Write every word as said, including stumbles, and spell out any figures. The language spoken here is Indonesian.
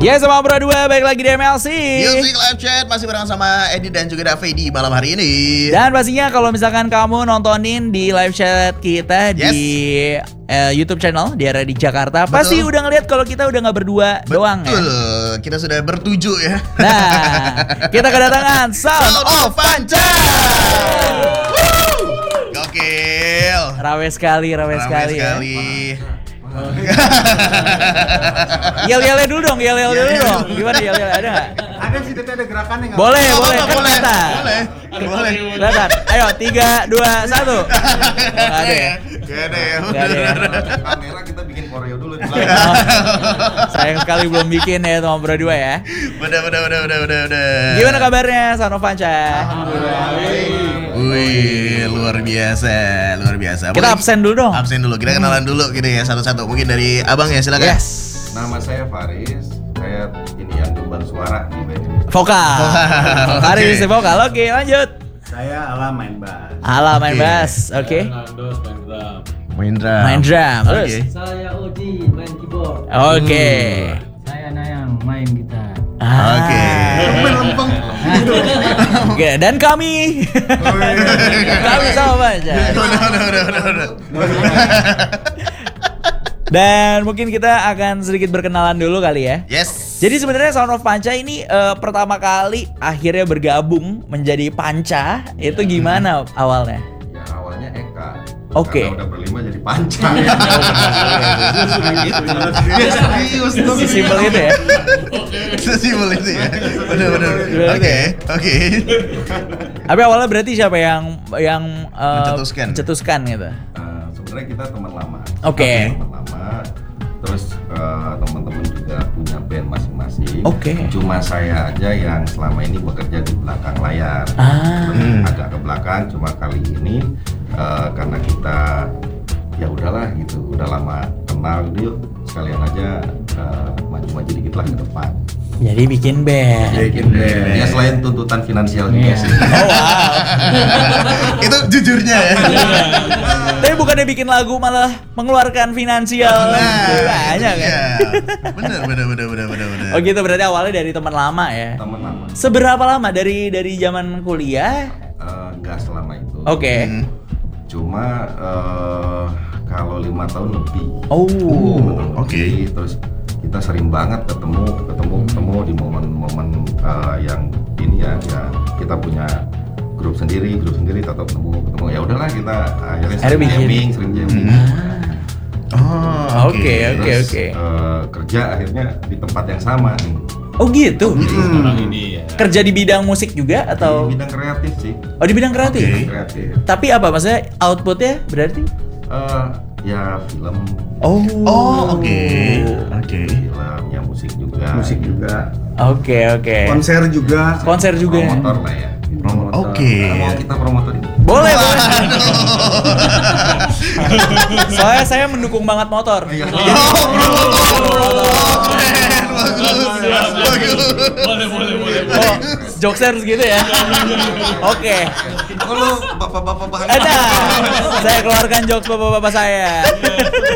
Ya sama Bro dua, balik lagi di M L C Music Live Chat, masih bareng sama Edi dan juga Davi di malam hari ini. Dan pastinya kalau misalkan kamu nontonin di live chat kita yes. di uh, YouTube channel di area di Jakarta, betul. Pasti udah ngeliat kalau kita udah gak berdua betul. doang ya. Betul, kita sudah bertujuh ya. Nah, kita kedatangan Sound, Sound of Panca. Gokil. Rame sekali, rame, rame sekali, sekali. Ya. Yel-yelnya dulu dong, yel-yel dulu dong. Gimana yel-yel, ada nggak? Ada sih, tapi ada gerakannya nggak? Boleh, oh, boleh, kan boleh, kata. boleh, boleh. Kelihatan. Ayo, tiga, dua, satu. Nggak ada ya? Gak ada ya. Nggak ada ya. Kamera kita bikin koreo dulu. Oh, sayang sekali belum bikin ya sama Bro dua ya. Udah, udah, udah, udah, udah, udah. Gimana kabarnya, Sound of Panca? Wih, luar biasa, luar biasa. Kita Boleh, absen dulu dong. Absen dulu, kita kenalan dulu gitu ya, satu-satu. Mungkin dari abang ya, silakan. Yes. Nama saya Faris, saya ini yang gemban suara di band ini. Vokal. Hari Okay. ini vokal. Oke, lanjut. Saya Ala main bass. Ala main Oke. bass. Oke. Nandos main drum. Main drum. Main drum. Terus. Oke. Saya Oji main keyboard. Oke. Saya Nayang main gitar. Ah. Oke. Main lempeng. Oke, dan kami. Kami sama Panca. Udah, udah, udah, udah, udah. Dan mungkin kita akan sedikit berkenalan dulu kali ya. Yes. Jadi sebenarnya Sound of Panca ini uh, pertama kali akhirnya bergabung menjadi Panca. Itu gimana awalnya? Ya awalnya Eka. Oke. Karena udah berlima jadi Panca. Serius tuh. Sesimpel itu ya. Sesimpel itu ya. Benar, benar. Benar, Oke, ya? oke. Tapi awalnya berarti siapa yang yang uh, Mencetuskan. mencetuskan gitu? Uh, sebenarnya kita teman lama. Oke. Teman lama. Terus uh, teman-teman juga punya band masing-masing. Oke. Cuma saya aja yang selama ini bekerja di belakang layar. Ah. Hmm. Agak ke belakang. Cuma kali ini uh, karena kita ya udahlah gitu, udah lama kenal, yuk sekalian aja uh, maju-maju dikit lah ke depan. Jadi bikin band. Bikin band. Ya selain tuntutan finansial juga Iya. sih. Oh wow. Itu jujurnya ya. Tapi bukannya bikin lagu malah mengeluarkan finansial. Banyak kan? Iya. Benar, benar, benar, benar, benar, benar. Oh gitu, berarti awalnya dari teman lama ya. Teman lama. Seberapa lama dari dari zaman kuliah? Uh, nggak selama itu. Oke. Hmm. Cuma uh, kalau lima tahun lebih. Oh. Betul, oke. lebih. Terus kita sering banget ketemu, ketemu, ketemu di momen-momen uh, yang ini ya, ya kita punya grup sendiri, grup sendiri tetap ketemu, ketemu. Ya udahlah kita akhirnya Akhirnya sering bikin. jamming, sering jamming. Oh, Oke, oke, Terus, oke. uh, kerja akhirnya di tempat yang sama nih. Oh gitu. Sekarang ini ya. Kerja di bidang musik juga atau? Di bidang kreatif sih. Oh di bidang kreatif. Oke. Kreatif. Tapi apa maksudnya outputnya berarti? Uh, ya film, Oh. Oh, oke. Oke. film, ya musik juga. Musik juga, Oke oke. konser juga. Konser juga. Promotor lah ya. Promotor. Oke. Mau kita promotorin? Boleh boleh. Soalnya saya mendukung banget motor. Iya. Boleh boleh boleh. Oh, jokesers gitu ya. Oke. Kalau bapak-bapak bahan. Ada. Saya keluarkan jokes bapak-bapak saya.